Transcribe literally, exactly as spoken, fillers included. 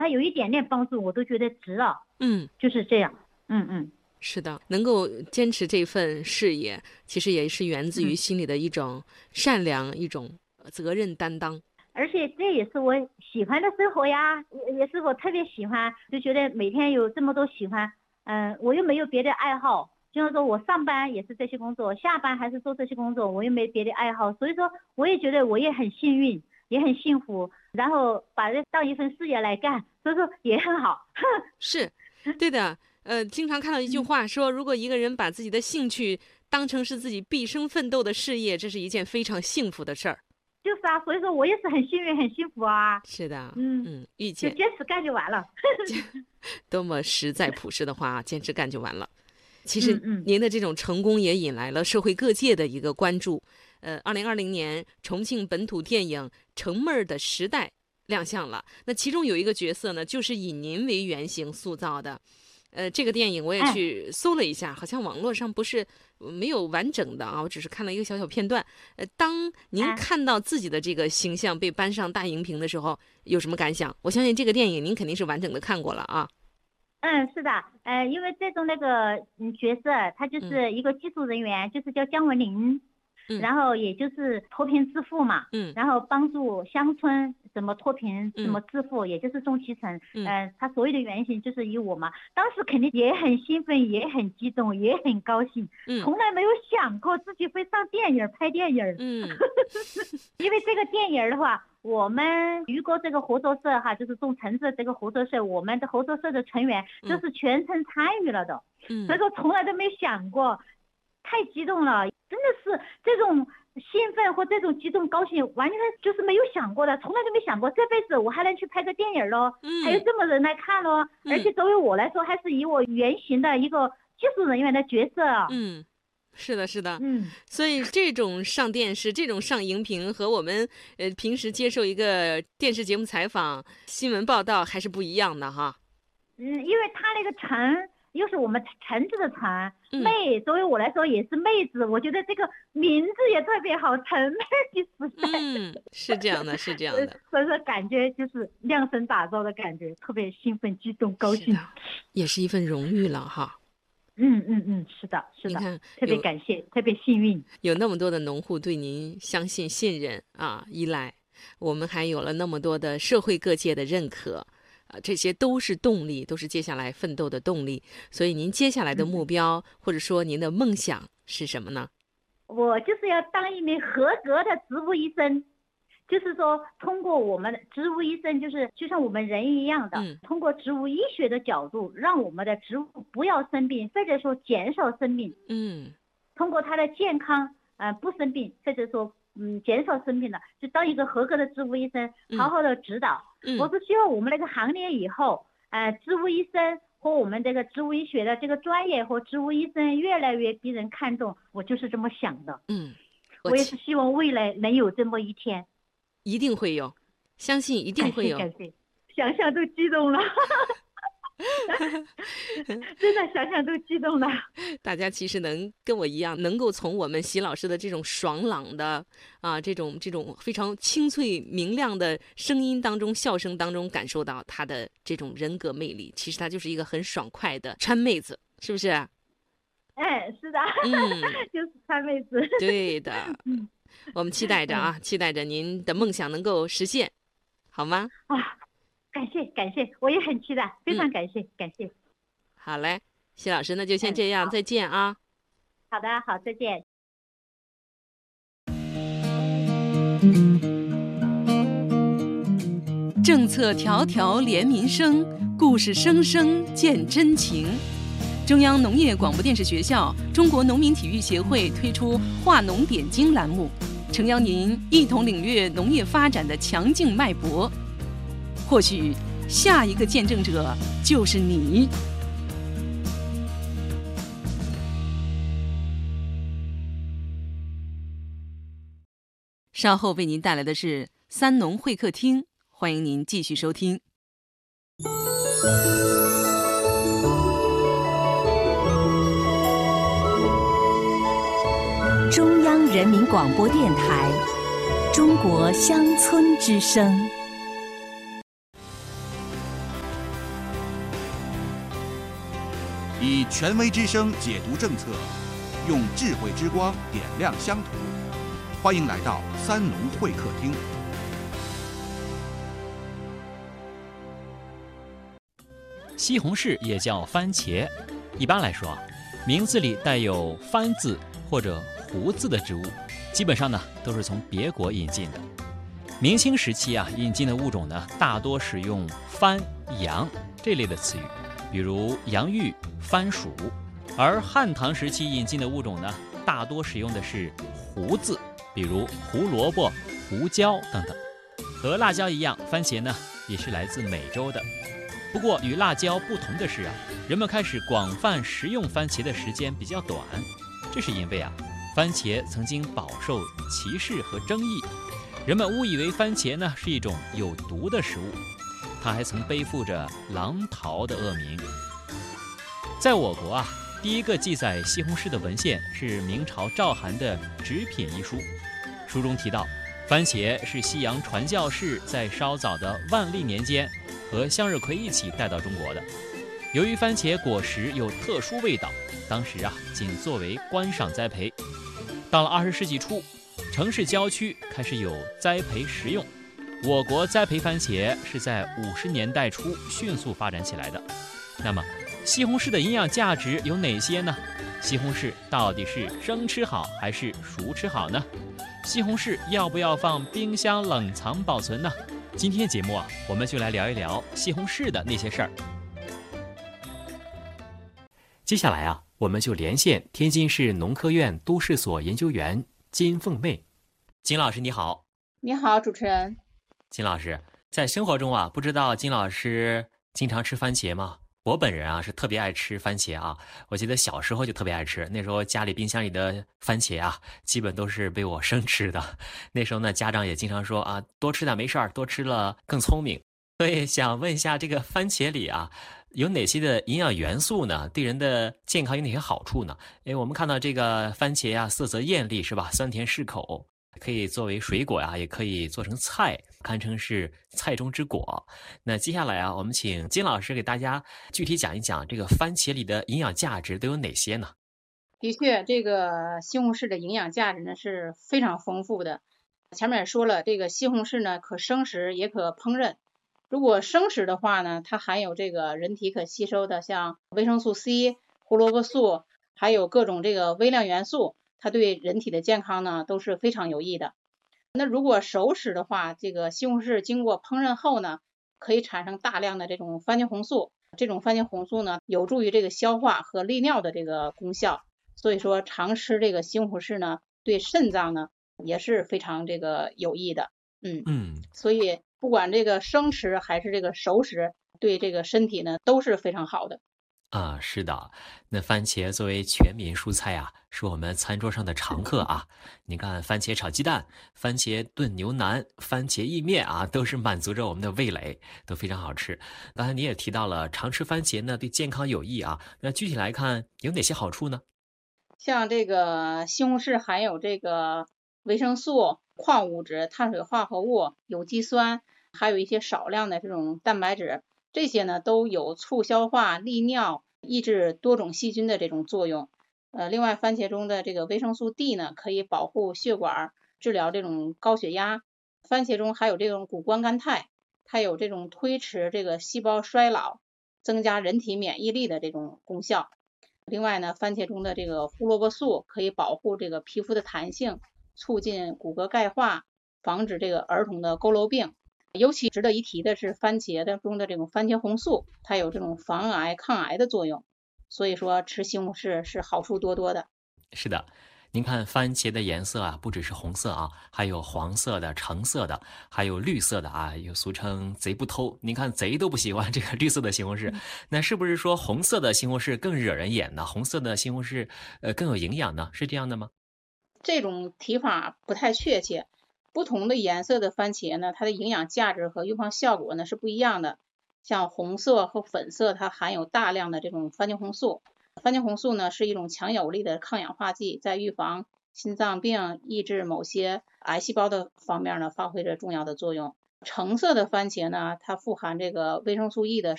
他有一点点帮助，我都觉得值了。 嗯， 就是这样。嗯嗯， 是的，能够坚持这份事业，其实也是源自于心里的一种善良，一种责任担当。 而且这也是我喜欢的生活呀，也也是我特别喜欢，就觉得每天有这么多喜欢，嗯，我又没有别的爱好，就是说我上班也是这些工作，下班还是做这些工作，我又没别的爱好，所以说我也觉得我也很幸运，也很幸福，然后把这当一份事业来干，所以说也很好。 是，对的。呃，经常看到一句话说，如果一个人把自己的兴趣当成是自己毕生奋斗的事业，这是一件非常幸福的事儿。 就是啊，所以说我也是很幸运很幸福啊。 是的。 嗯嗯，遇见就坚持干就完了。 多么实在朴实的话，坚持干就完了。其实嗯嗯您的这种成功也引来了社会各界的一个关注。呃，二零二零年重庆本土电影《成妹儿的时代》亮相了，那其中有一个角色呢，就是以您为原型塑造的。呃，这个电影我也去搜了一下，好像网络上不是没有完整的啊，我只是看了一个小小片段。呃，当您看到自己的这个形象被搬上大荧屏的时候，有什么感想？我相信这个电影您肯定是完整的看过了啊。 嗯，是的，呃，因为这种那个嗯角色，他就是一个技术人员，嗯、就是叫姜文林。嗯、然后也就是脱贫致富嘛，嗯，然后帮助乡村怎么脱贫，怎么致富，嗯、也就是钟其成，嗯、呃，他所有的原型就是以我嘛，当时肯定也很兴奋，也很激动，也很高兴，嗯，从来没有想过自己会上电影拍电影，嗯，因为这个电影的话，我们余国这个合作社哈，就是种橙子这个合作社，我们的合作社的成员都是全程参与了的，嗯，所以说从来都没想过。太激动了，真的是这种兴奋或这种激动高兴，完全就是没有想过的，从来都没想过这辈子我还能去拍个电影咯，嗯，还有这么人来看咯，嗯，而且作为我来说，还是以我原型的一个技术人员的角色。 嗯，是的，是的，嗯，所以这种上电视、这种上荧屏和我们呃平时接受一个电视节目采访、新闻报道还是不一样的哈。 嗯，因为他那个橙。又是我们橙子的橙，妹，作为我来说也是妹子，我觉得这个名字也特别好，成妹的时代。 嗯，是这样的，是这样的。 所以说感觉就是量身打造的感觉，特别兴奋、激动、高兴， 也是一份荣誉了哈。 嗯嗯嗯，是的，是的。你看，特别感谢，特别幸运， 有那么多的农户对您相信、信任啊、依赖，我们还有了那么多的社会各界的认可。啊，这些都是动力，都是接下来奋斗的动力。所以您接下来的目标，嗯、或者说您的梦想是什么呢？ 我就是要当一名合格的植物医生，就是说通过我们的植物医生，就是就像我们人一样的，嗯、通过植物医学的角度，让我们的植物不要生病，或者说减少生病。嗯，通过它的健康，呃，不生病，或者说。嗯，减少生病了，就当一个合格的植物医生，好好的指导。嗯、我是希望我们那个行业以后，呃，植物医生和我们这个植物医学的这个专业和植物医生越来越被人看重。我就是这么想的。嗯，我, 我也是希望未来能有这么一天， 一定会有，相信一定会有。 感谢，感谢，想想都激动了。真的想想都激动了。 大家其实能跟我一样，能够从我们习老师的这种爽朗的啊，这种这种非常清脆明亮的声音当中，笑声当中感受到他的这种人格魅力。其实他就是一个很爽快的川妹子，是不是？ 哎，是的，嗯，就是川妹子。 对的，嗯，我们期待着啊，期待着您的梦想能够实现，好吗？ 啊。感谢感谢，我也很期待，非常感谢、嗯、感谢。 好嘞，谢老师，那就先这样，嗯、再见啊。 好的，好，再见。 政策条条连民生，故事声声见真情。中央农业广播电视学校、中国农民体育协会推出话农点睛栏目，诚邀您一同领略农业发展的强劲脉搏。或许下一个见证者就是你。稍后为您带来的是三农会客厅，欢迎您继续收听。 中央人民广播电台，中国乡村之声。 以权威之声解读政策，用智慧之光点亮乡土。欢迎来到三农会客厅。 西红柿也叫番茄，一般来说啊，名字里带有番字或者胡字的植物，基本上呢都是从别国引进的。明清时期啊，引进的物种呢，大多使用番、洋这类的词语，比如洋芋、番薯；而汉唐时期引进的物种呢，大多使用的是胡字，比如胡萝卜、胡椒等等。和辣椒一样，番茄呢也是来自美洲的。不过与辣椒不同的是啊，人们开始广泛食用番茄的时间比较短，这是因为啊，番茄曾经饱受歧视和争议，人们误以为番茄呢是一种有毒的食物，它还曾背负着狼桃的恶名。在我国啊，第一个记载西红柿的文献是明朝赵函的《植品》一书，书中提到，番茄是西洋传教士在稍早的万历年间和向日葵一起带到中国的。由于番茄果实有特殊味道，当时啊仅作为观赏栽培。到了二十世纪初，城市郊区开始有栽培食用。我国栽培番茄是在五十年代初迅速发展起来的。那么西红柿的营养价值有哪些呢？西红柿到底是生吃好还是熟吃好呢？西红柿要不要放冰箱冷藏保存呢？今天节目啊，我们就来聊一聊西红柿的那些事儿。接下来啊，我们就连线天津市农科院都市所研究员金凤妹。金老师你好。 你好，主持人。 金老师，在生活中啊，不知道金老师经常吃番茄吗？我本人啊是特别爱吃番茄啊，我记得小时候就特别爱吃，那时候家里冰箱里的番茄啊，基本都是被我生吃的。那时候呢，家长也经常说啊，多吃点没事儿，多吃了更聪明。所以想问一下，这个番茄里啊，有哪些的营养元素呢？对人的健康有哪些好处呢？哎，我们看到这个番茄呀、啊，色泽艳丽是吧？酸甜适口，可以作为水果呀、啊，也可以做成菜，堪称是菜中之果。那接下来啊，我们请金老师给大家具体讲一讲这个番茄里的营养价值都有哪些呢？ 的确，这个西红柿的营养价值呢是非常丰富的。前面也说了，这个西红柿呢可生食也可烹饪。如果生食的话呢，它含有这个人体可吸收的像维生素 C、胡萝卜素，还有各种这个微量元素，它对人体的健康呢都是非常有益的。那如果熟食的话，这个西红柿经过烹饪后呢，可以产生大量的这种番茄红素，这种番茄红素呢有助于这个消化和利尿的这个功效，所以说常吃这个西红柿呢，对肾脏呢也是非常这个有益的。嗯嗯，所以不管这个生吃还是这个熟食，对这个身体呢都是非常好的。 啊，是的，那番茄作为全民蔬菜啊，是我们餐桌上的常客啊。你看，番茄炒鸡蛋、番茄炖牛腩、番茄意面啊，都是满足着我们的味蕾，都非常好吃。刚才你也提到了，常吃番茄呢对健康有益啊。那具体来看，有哪些好处呢？ 像这个西红柿含有这个维生素、矿物质、碳水化合物、有机酸，还有一些少量的这种蛋白质。这些呢都有促消化、利尿、抑制多种细菌的这种作用。呃，另外番茄中的这个维生素 D 呢，可以保护血管，治疗这种高血压。番茄中还有这种谷胱甘肽，它有这种推迟这个细胞衰老、增加人体免疫力的这种功效。另外呢，番茄中的这个胡萝卜素可以保护这个皮肤的弹性，促进骨骼钙化，防止这个儿童的佝偻病。尤其值得一提的是番茄的中的这种番茄红素，它有这种防癌抗癌的作用，所以说吃西红柿是好处多多的。 是的，您看番茄的颜色啊，不只是红色啊，还有黄色的、橙色的，还有绿色的啊，又俗称贼不偷。您看贼都不喜欢这个绿色的西红柿，那是不是说红色的西红柿更惹人眼呢？红色的西红柿呃更有营养呢？是这样的吗？ 这种提法不太确切。不同的颜色的番茄呢，它的营养价值和预防效果呢是不一样的。像红色和粉色，它含有大量的这种番茄红素。番茄红素呢是一种强有力的抗氧化剂，在预防心脏病、抑制某些癌细胞的方面呢发挥着重要的作用。橙色的番茄呢，它富含这个维生素 E 的